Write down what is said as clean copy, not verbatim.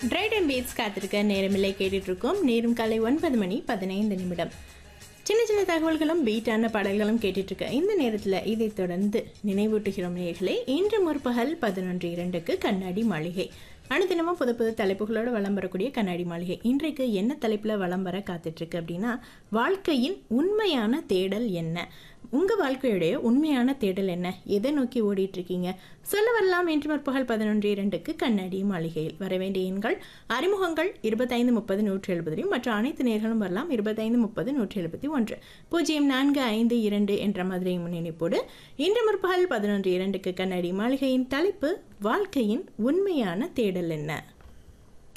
Dried and beads காத்திருக்க நேரமில்லை கேட்டுட்டு இருக்கோம். நேரம் காலை 9:15 சின்ன சின்ன தகவல்களும் பீட்டான பாடல்களும் கேட்டுட்டு இருக்க இந்த நேரத்தில் இதை தொடர்ந்து நினைவூட்டுகிறோம் நேயர்களே. இன்று முற்பகல் 11:02 கண்ணாடி மாளிகை. அனுதினமும் புது புது தலைப்புகளோடு வலம் வரக்கூடிய கண்ணாடி மாளிகை இன்றைக்கு என்ன தலைப்பில் வலம் வர காத்துட்ருக்கு அப்படின்னா, வாழ்க்கையின் உண்மையான தேடல் என்ன? உங்கள் வாழ்க்கையுடைய உண்மையான தேடல் என்ன? எதை நோக்கி ஓடிட்டு இருக்கீங்க? சொல்ல வரலாம். இன்று முற்பகல் 11:02 கண்ணாடி மாளிகையில் வர வேண்டிய எண்கள் அறிமுகங்கள் 2530-170 மற்ற அனைத்து நேர்களும் வரலாம். 2530-171 0452 என்ற மாதிரி முன்னிணைப்போடு இன்று முற்பகல் 11:02 கண்ணாடி மாளிகையின் தலைப்பு வாழ்க்கையின் உண்மையான தேடல் என்ன?